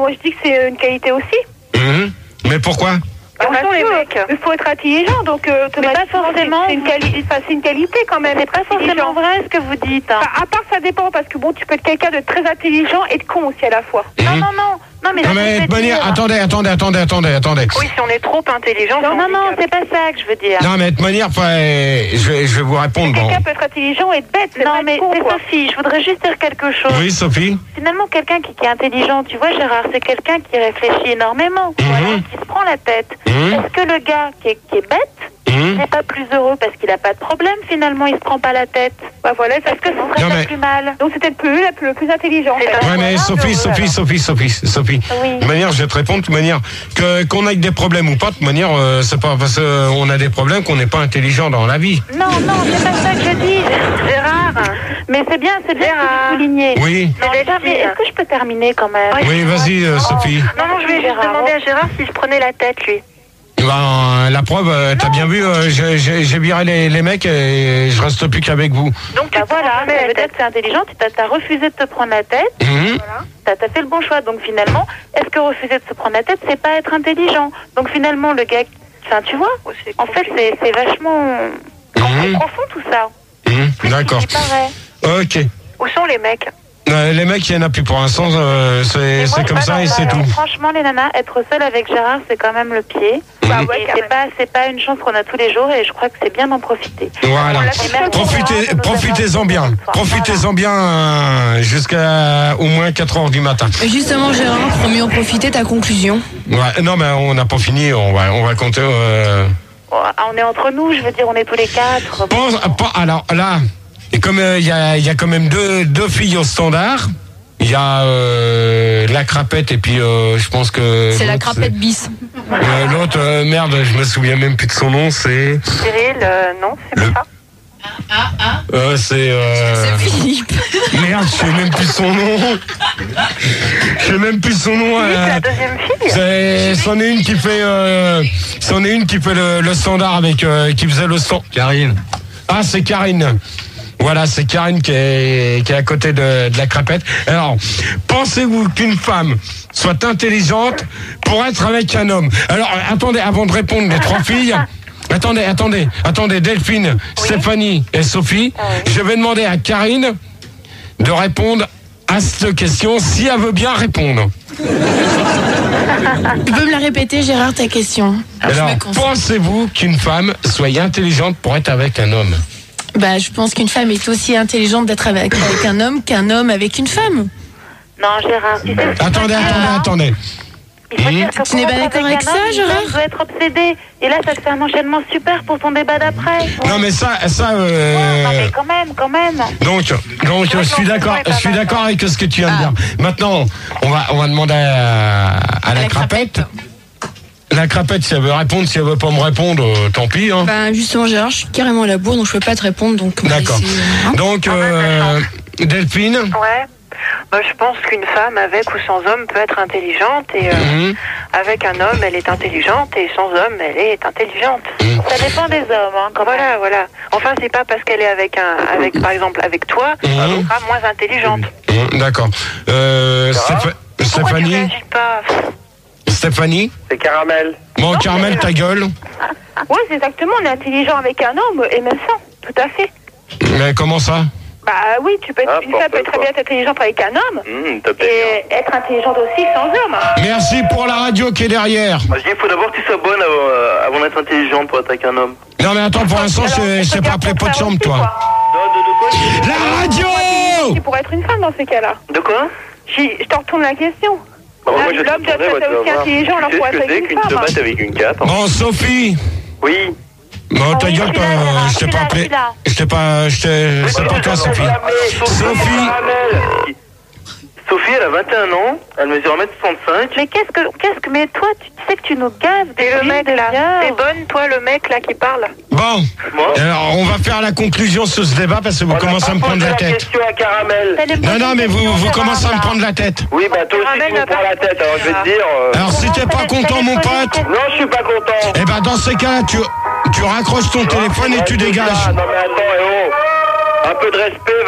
moi je dis que c'est une qualité aussi. Mais pourquoi? Les mecs. Il faut être intelligent, donc mais pas forcément. C'est une qualité quand même. C'est pas forcément vrai ce que vous dites. Hein. À part ça dépend, parce que bon, tu peux être quelqu'un de très intelligent et de con aussi à la fois. Non, mais de manière, attendez. Oui, si on est trop intelligent. Non, c'est pas ça que je veux dire. Non, mais de manière, je vais vous répondre. Quelqu'un peut être intelligent et bête. Non, mais c'est Sophie, je voudrais juste dire quelque chose. Oui, Sophie. Finalement, quelqu'un qui est intelligent, tu vois, Gérard, c'est quelqu'un qui réfléchit énormément, qui se prend la tête. Est-ce que le gars qui est bête n'est pas plus heureux parce qu'il n'a pas de problème, finalement, il se prend pas la tête? Bah voilà, est-ce que ce serait pas plus mal? Donc c'était le plus intelligent. Ouais, mais Sophie. Oui. De manière, je vais te répondre, de manière, qu'on ait des problèmes ou pas, de manière, c'est pas parce qu'on a des problèmes qu'on n'est pas intelligent dans la vie. Non, c'est pas ça que je dis, Gérard. Mais c'est bien que vous soulignez. Oui. Non, mais est-ce que je peux terminer quand même? Oui, vas-y, Sophie. Non, je vais juste demander à Gérard s'il se prenait la tête, lui. Ben, la preuve, t'as bien vu, j'ai viré les mecs et je reste plus qu'avec vous. Donc voilà, ça veut dire que c'est intelligent, t'as refusé de te prendre la tête, voilà. T'as fait le bon choix, donc finalement, est-ce que refuser de se prendre la tête, c'est pas être intelligent? Donc finalement, le gars, enfin tu vois, en fait c'est vachement profond tout ça. D'accord. Ok. Où sont les mecs? Les mecs, il n'y en a plus pour l'instant, c'est comme ça et c'est tout. Franchement, les nanas, être seule avec Gérard, c'est quand même le pied. C'est pas une chance qu'on a tous les jours et je crois que c'est bien d'en profiter. Voilà. Profitez-en bien. Profitez-en bien jusqu'à au moins 4h du matin. Et justement, Gérard, pour mieux en profiter, ta conclusion? Ouais, non, mais on n'a pas fini, on va compter. On est entre nous, je veux dire, on est tous les 4. Alors là. Et comme il y a quand même deux filles au standard, il y a la crapette et puis je pense que c'est la crapette bis. L'autre merde, je me souviens même plus de son nom, c'est Cyril, non, c'est pas ça. C'est Philippe. Merde, je sais même plus son nom. C'est la deuxième fille. C'en est une qui fait le standard avec qui faisait le stand. Karine. Ah, c'est Karine. Voilà, c'est Karine qui est à côté de la crapette. Alors, pensez-vous qu'une femme soit intelligente pour être avec un homme? Alors, attendez, avant de répondre les 3 filles, attendez, Delphine, Stéphanie et Sophie, je vais demander à Karine de répondre à cette question, si elle veut bien répondre. Tu peux me la répéter, Gérard, ta question? Alors, pensez-vous qu'une femme soit intelligente pour être avec un homme? Bah, je pense qu'une femme est aussi intelligente d'être avec un homme qu'un homme avec une femme. Non, Gérard, tu sais... Attendez. Il faut dire que tu n'es pas d'accord avec ça, Gérard? Tu dois être obsédé. Et là, ça te fait un enchaînement super pour ton débat d'après. Non, mais ça... non, mais quand même. Donc, je suis d'accord avec ce que tu viens de dire. Maintenant, on va demander à la crapette. La crapette, si elle veut répondre, si elle veut pas me répondre, tant pis. Hein. Ben justement, Gérard, je suis carrément à la bourre, donc je peux pas te répondre. Donc d'accord. Donc, Delphine. Ouais. Bah, je pense qu'une femme avec ou sans homme peut être intelligente et avec un homme, elle est intelligente et sans homme, elle est intelligente. Ça dépend des hommes. Hein, voilà. Enfin, c'est pas parce qu'elle est avec par exemple, avec toi, qu'elle sera moins intelligente. D'accord. Stéphanie. Tu réagis pas? Stéphanie? C'est Caramel. Bon, Caramel, ta gueule. Oui, c'est exactement, on est intelligent avec un homme et même sans, tout à fait. Mais comment ça? Bah oui, une femme peut très bien être intelligente avec un homme et être intelligente aussi sans homme. Merci pour la radio qui est derrière. Moi, je dis, il faut d'abord que tu sois bonne avant d'être intelligente pour être avec un homme. Non mais attends, pour l'instant, je t'ai pas appelé pot de chambre, toi. La radio! C'est pour être une femme dans ces cas-là. De quoi? Je te retourne la question. L'homme doit être aussi intelligent, alors pour être avec une femme. Avec une cape. Bon, Sophie. Oui. Bon, ta gueule, je t'ai pas appelé. C'est pas toi, Sophie. Sophie, elle a 21 ans, elle mesure 1m65. Mais mais toi, tu sais que tu nous gaves. Et le mec là, t'es bonne, toi, le mec là qui parle. Bon, alors on va faire la conclusion sur ce débat parce que vous commencez à me prendre la tête. Question à Caramel. Non, mais vous commencez à me prendre la tête. Oui, bah toi aussi tu me prends la tête, alors je vais te dire... Alors si t'es pas content, mon pote... Non, je suis pas content. Eh ben dans ces cas-là, tu raccroches ton téléphone et tu dégages. Non mais attends, un peu de respect,